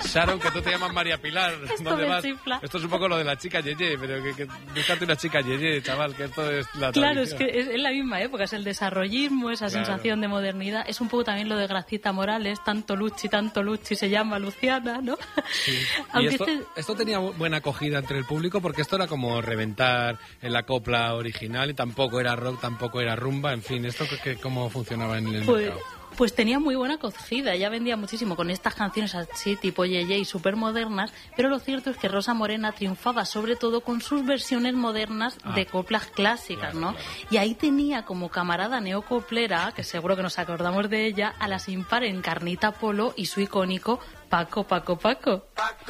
Sharon, que tú te llamas María Pilar. Esto ¿Dónde me vas? chifla. Esto es un poco lo de la chica Yeye, pero que búscate una chica Yeye, chaval, que esto es la Claro, es tradición. que es la misma época, es el desarrollismo, esa Claro. sensación de modernidad. Es un poco también lo de Gracita Morales, tanto Luchi, se llama Luciana, ¿no? Sí. Y Aunque esto tenía buena acogida entre el público porque esto era como reventar en la copla original y tampoco era rock, tampoco era rumba, en fin, esto cómo funcionaba en el mercado. Pues tenía muy buena acogida, ya vendía muchísimo con estas canciones así tipo Yeye y súper modernas, pero lo cierto es que Rosa Morena triunfaba sobre todo con sus versiones modernas de coplas clásicas, claro, ¿no? claro. Y ahí tenía como camarada neocoplera, que seguro que nos acordamos de ella, a la sin par Encarnita Polo y su icónico Paco, Paco, Paco.